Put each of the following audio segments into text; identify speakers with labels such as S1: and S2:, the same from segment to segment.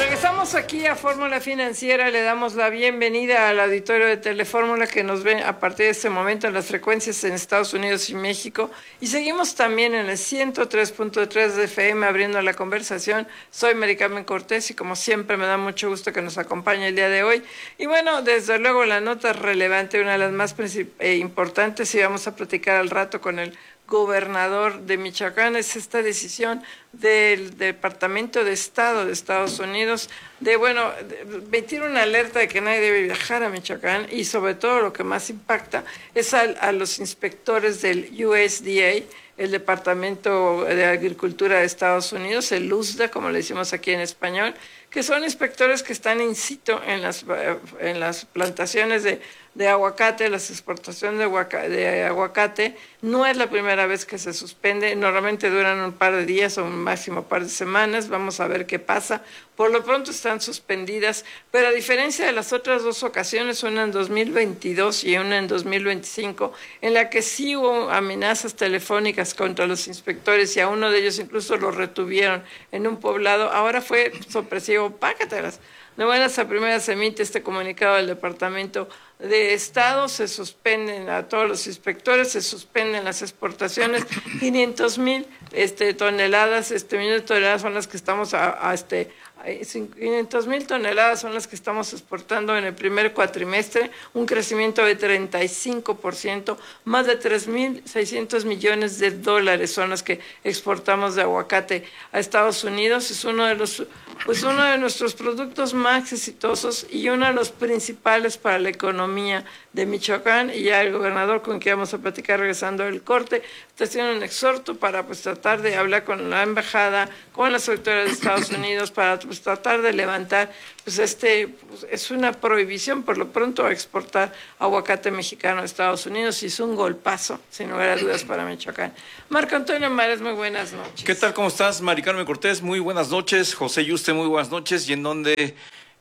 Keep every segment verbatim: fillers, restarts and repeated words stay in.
S1: Regresamos aquí a Fórmula Financiera, le damos la bienvenida al auditorio de Telefórmula que nos ve a partir de este momento en las frecuencias en Estados Unidos y México, y seguimos también en el ciento tres punto tres de F M abriendo la conversación. Soy Mari Carmen Cortés y como siempre me da mucho gusto que nos acompañe el día de hoy. Y bueno, desde luego la nota relevante, una de las más eh, importantes, y vamos a platicar al rato con el gobernador de Michoacán, es esta decisión del Departamento de Estado de Estados Unidos de, bueno, de emitir una alerta de que nadie debe viajar a Michoacán, y sobre todo lo que más impacta es a, a los inspectores del U S D A, el Departamento de Agricultura de Estados Unidos, el U S D A, como le decimos aquí en español, que son inspectores que están in situ en las, en las plantaciones de, de aguacate, las exportaciones de aguacate, de aguacate. No es la primera vez que se suspende, normalmente duran un par de días o un máximo par de semanas, vamos a ver qué pasa. Por lo pronto están suspendidas, pero a diferencia de las otras dos ocasiones, una en dos mil veintidós y una en dos mil veinticinco, en la que sí hubo amenazas telefónicas contra los inspectores y a uno de ellos incluso lo retuvieron en un poblado, ahora fue sorpresivo, págatelas. De buenas a primeras se emite este comunicado del Departamento de Estado, se suspenden a todos los inspectores, se suspenden las exportaciones, quinientos mil este, toneladas, este, millones de toneladas son las que estamos a, a este, quinientos mil toneladas son las que estamos exportando en el primer cuatrimestre, un crecimiento de treinta y cinco por ciento, más de tres mil seiscientos millones de dólares son los que exportamos de aguacate a Estados Unidos. Es uno de los, pues uno de nuestros productos más exitosos y uno de los principales para la economía de Michoacán, y ya el gobernador, con quien vamos a platicar regresando del corte, está haciendo un exhorto para pues tratar de hablar con la embajada, con las autoridades de Estados Unidos, para pues tratar de levantar, pues este, pues, es una prohibición por lo pronto a exportar aguacate mexicano a Estados Unidos, y es un golpazo, sin lugar a dudas, para Michoacán. Marco Antonio Mares, muy buenas noches.
S2: ¿Qué tal? ¿Cómo estás? Mari Carmen Cortés, muy buenas noches. José Yuste, muy buenas noches. Y en donde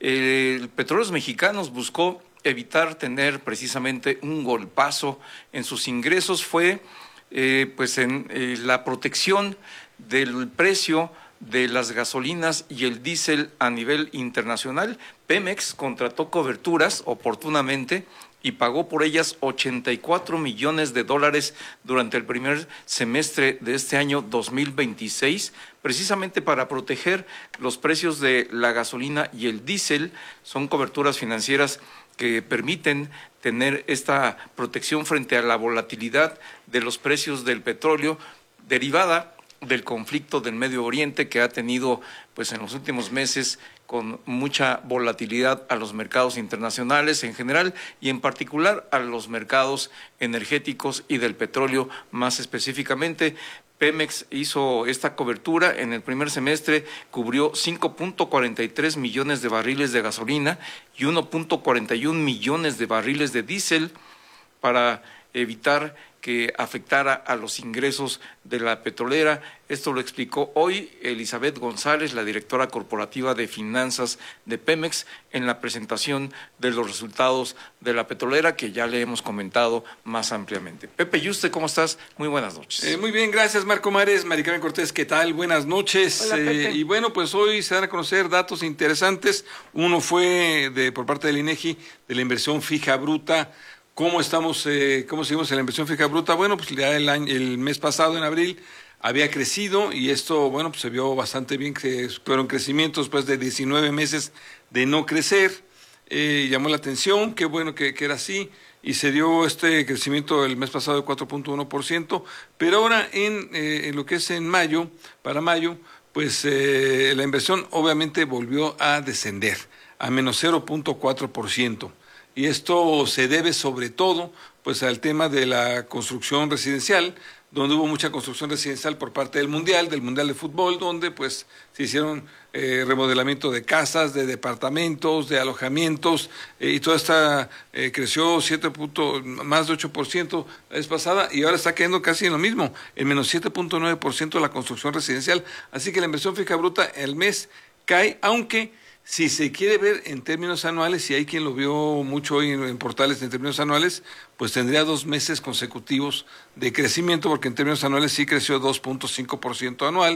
S2: eh, el Petróleos Mexicanos buscó evitar tener precisamente un golpazo en sus ingresos fue eh, pues en eh, la protección del precio de las gasolinas y el diésel a nivel internacional. Pemex contrató coberturas oportunamente y pagó por ellas ochenta y cuatro millones de dólares durante el primer semestre de este año dos mil veintiséis, precisamente para proteger los precios de la gasolina y el diésel. Son coberturas financieras que permiten tener esta protección frente a la volatilidad de los precios del petróleo derivada del conflicto del Medio Oriente, que ha tenido pues en los últimos meses con mucha volatilidad a los mercados internacionales en general y en particular a los mercados energéticos y del petróleo más específicamente. Pemex hizo esta cobertura en el primer semestre, cubrió cinco punto cuarenta y tres millones de barriles de gasolina y uno punto cuarenta y uno millones de barriles de diésel para evitar que afectara a los ingresos de la petrolera. Esto lo explicó hoy Elizabeth González, la directora corporativa de finanzas de Pemex, en la presentación de los resultados de la petrolera, que ya le hemos comentado más ampliamente. Pepe Yuste, ¿cómo estás? Muy buenas noches.
S3: Eh, muy bien, gracias Marco Mares. Mari Carmen Cortés, ¿qué tal? Buenas noches.
S1: Hola, Pepe.
S3: Eh, y bueno, pues hoy se dan a conocer datos interesantes. Uno fue de por parte del INEGI de la inversión fija bruta. ¿Cómo estamos, eh, cómo seguimos en la inversión fija bruta? Bueno, pues ya el, año, el mes pasado, en abril, había crecido y esto, bueno, pues se vio bastante bien, que fueron crecimientos después de diecinueve meses de no crecer. Eh, llamó la atención, qué bueno que, que era así, y se dio este crecimiento el mes pasado de cuatro punto uno por ciento, pero ahora en, eh, en lo que es en mayo, para mayo, pues eh, la inversión obviamente volvió a descender a menos cero punto cuatro por ciento. Y esto se debe sobre todo pues al tema de la construcción residencial, donde hubo mucha construcción residencial por parte del Mundial, del Mundial de Fútbol, donde pues se hicieron eh, remodelamiento de casas, de departamentos, de alojamientos, eh, y toda esta eh, creció siete punto, más de ocho por ciento la vez pasada, y ahora está quedando casi en lo mismo, en menos siete punto nueve por ciento la construcción residencial. Así que la inversión fija bruta el mes cae, aunque si se quiere ver en términos anuales, y hay quien lo vio mucho hoy en, en portales en términos anuales, pues tendría dos meses consecutivos de crecimiento, porque en términos anuales sí creció dos punto cinco por ciento anual.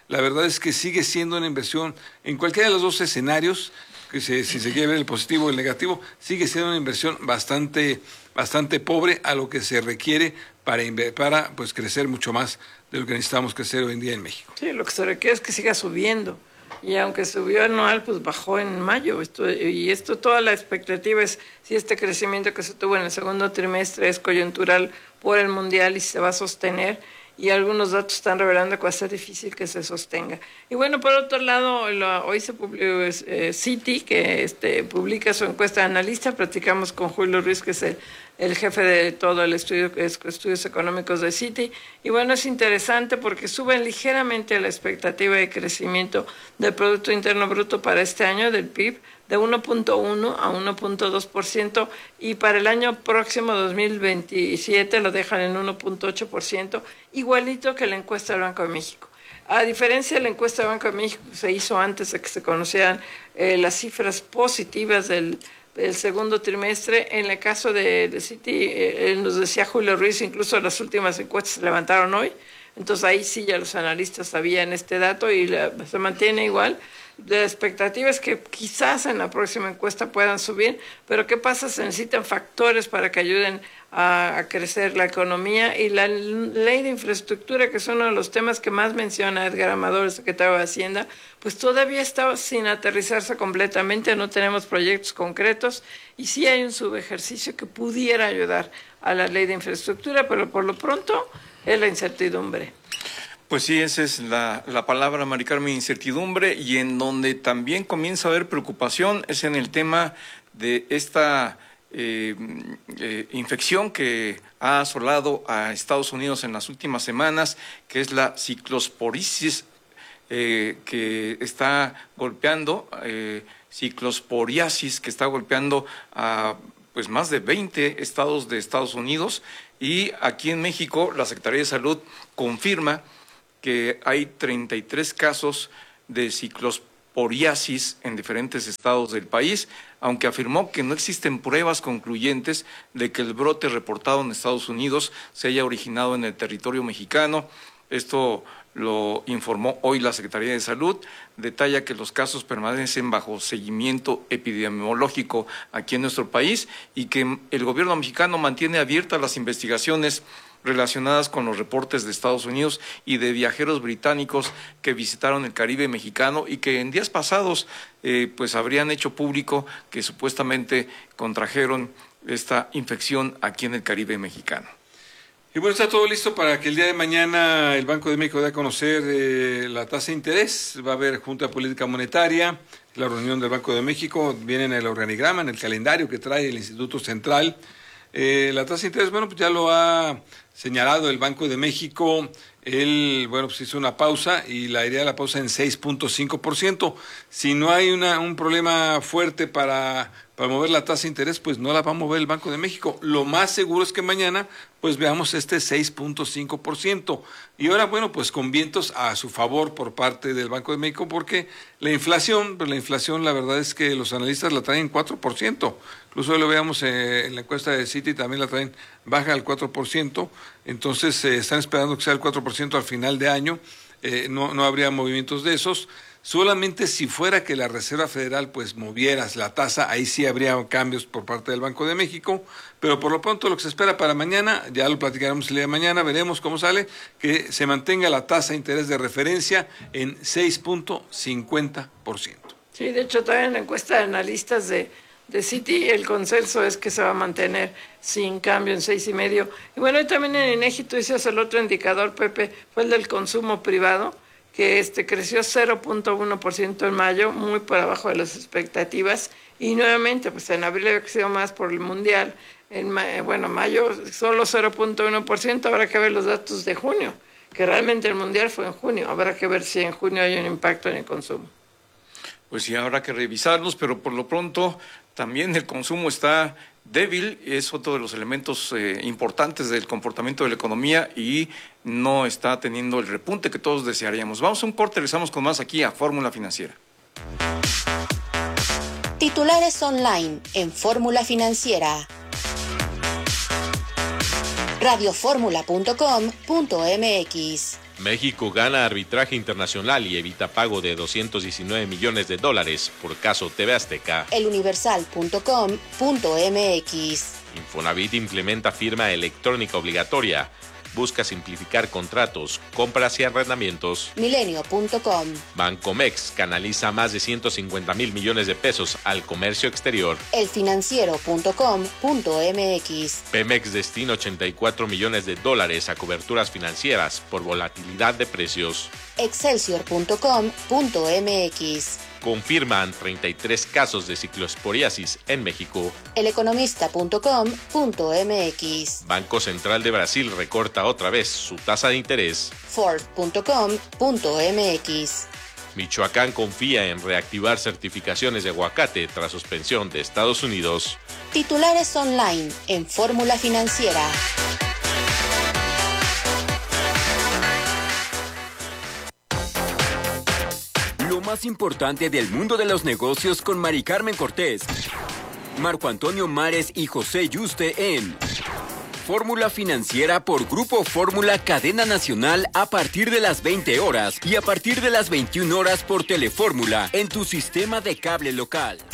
S3: la verdad es que sigue siendo una inversión en cualquiera de los dos escenarios, que se, si se quiere ver el positivo o el negativo, sigue siendo una inversión bastante, bastante pobre a lo que se requiere para, para pues, crecer mucho más de lo que necesitamos crecer hoy en día en México.
S1: Sí, lo que se requiere es que siga subiendo. Y aunque subió anual, pues bajó en mayo. Esto, y esto, toda la expectativa es si este crecimiento que se tuvo en el segundo trimestre es coyuntural por el Mundial y se va a sostener. Y algunos datos están revelando que va a ser difícil que se sostenga. Y bueno, por otro lado, lo, hoy se publicó eh, Citi, que este, publica su encuesta de analista. Platicamos con Julio Ruiz, que es el, el jefe de todo el estudio, que es estudios económicos de Citi. Y bueno, es interesante porque suben ligeramente la expectativa de crecimiento del Producto Interno Bruto para este año, del P I B, de uno punto uno a uno punto dos por ciento, y para el año próximo, dos mil veintisiete, lo dejan en uno punto ocho por ciento, igualito que la encuesta del Banco de México. A diferencia de la encuesta del Banco de México, que se hizo antes de que se conocieran eh, las cifras positivas del, del segundo trimestre, en el caso de, de Citi, eh, nos decía Julio Ruiz, incluso las últimas encuestas se levantaron hoy, entonces ahí sí ya los analistas sabían este dato y la, se mantiene igual. La expectativa es que quizás en la próxima encuesta puedan subir, pero ¿qué pasa? Se necesitan factores para que ayuden a, a crecer la economía, y la ley de infraestructura, que es uno de los temas que más menciona Edgar Amador, el secretario de Hacienda, pues todavía está sin aterrizarse completamente, no tenemos proyectos concretos y sí hay un subejercicio que pudiera ayudar a la ley de infraestructura, pero por lo pronto es la incertidumbre.
S2: Pues sí, esa es la, la palabra, Mari Carmen, incertidumbre, y en donde también comienza a haber preocupación es en el tema de esta eh, eh, infección que ha asolado a Estados Unidos en las últimas semanas, que es la ciclosporiasis, eh, que está golpeando, eh, ciclosporiasis, que está golpeando a pues más de veinte estados de Estados Unidos, y aquí en México la Secretaría de Salud confirma que hay treinta y tres casos de ciclosporiasis en diferentes estados del país, aunque afirmó que no existen pruebas concluyentes de que el brote reportado en Estados Unidos se haya originado en el territorio mexicano. Esto lo informó hoy la Secretaría de Salud. Detalla que los casos permanecen bajo seguimiento epidemiológico aquí en nuestro país y que el gobierno mexicano mantiene abiertas las investigaciones relacionadas con los reportes de Estados Unidos y de viajeros británicos que visitaron el Caribe mexicano y que en días pasados eh, pues habrían hecho público que supuestamente contrajeron esta infección aquí en el Caribe mexicano.
S3: Y bueno, está todo listo para que el día de mañana el Banco de México dé a conocer eh, la tasa de interés. Va a haber Junta de Política Monetaria, la reunión del Banco de México, viene en el organigrama, en el calendario que trae el Instituto Central. Eh, la tasa de interés, bueno, pues ya lo ha señalado el Banco de México. Él, bueno, pues hizo una pausa y la idea de la pausa en seis punto cinco por ciento. Si no hay una, un problema fuerte para, para mover la tasa de interés, pues no la va a mover el Banco de México. Lo más seguro es que mañana pues veamos este seis punto cinco por ciento. Y ahora, bueno, pues con vientos a su favor por parte del Banco de México, porque la inflación, pues la inflación la verdad es que los analistas la traen cuatro por ciento. Incluso lo veamos eh, en la encuesta de Citi, también la traen baja al cuatro por ciento. Entonces eh, están esperando que sea el cuatro por ciento al final de año. Eh, no, no habría movimientos de esos. Solamente si fuera que la Reserva Federal pues moviera la tasa, ahí sí habría cambios por parte del Banco de México, pero por lo pronto lo que se espera para mañana, ya lo platicaremos el día de mañana, veremos cómo sale, que se mantenga la tasa de interés de referencia en seis punto cincuenta por ciento.
S1: Sí, de hecho también en la encuesta de analistas de, de Citi el consenso es que se va a mantener sin cambio en seis y medio. Y bueno, y también en INEGI, tú dices el otro indicador, Pepe, fue el del consumo privado, que este creció cero punto uno por ciento en mayo, muy por abajo de las expectativas, y nuevamente, pues en abril había crecido más por el Mundial, en bueno, mayo solo cero punto uno por ciento, habrá que ver los datos de junio, que realmente el Mundial fue en junio, habrá que ver si en junio hay un impacto en el consumo.
S2: Pues sí, habrá que revisarlos, pero por lo pronto también el consumo está débil, es otro de los elementos eh, importantes del comportamiento de la economía y no está teniendo el repunte que todos desearíamos. Vamos a un corte, regresamos con más aquí a Fórmula Financiera.
S4: Titulares online en Fórmula Financiera. radio fórmula punto com punto m x.
S5: México gana arbitraje internacional y evita pago de doscientos diecinueve millones de dólares por caso T V Azteca.
S4: eluniversal punto com punto m x.
S5: Infonavit implementa firma electrónica obligatoria. Busca simplificar contratos, compras y arrendamientos.
S4: milenio punto com.
S5: Bancomex canaliza más de ciento cincuenta mil millones de pesos al comercio exterior.
S4: elfinanciero punto com punto m x.
S5: Pemex destina ochenta y cuatro millones de dólares a coberturas financieras por volatilidad de precios.
S4: excelsior punto com punto m x.
S5: Confirman treinta y tres casos de cicloesporiasis en México.
S4: eleconomista punto com punto m x.
S5: Banco Central de Brasil recorta otra vez su tasa de interés.
S4: forbes punto com punto m x.
S5: Michoacán confía en reactivar certificaciones de aguacate tras suspensión de Estados Unidos.
S4: Titulares online en Fórmula Financiera.
S6: Lo más importante del mundo de los negocios con Mari Carmen Cortés, Marco Antonio Mares y José Yuste en Fórmula Financiera por Grupo Fórmula Cadena Nacional a partir de las veinte horas y a partir de las veintiuna horas por Telefórmula en tu sistema de cable local.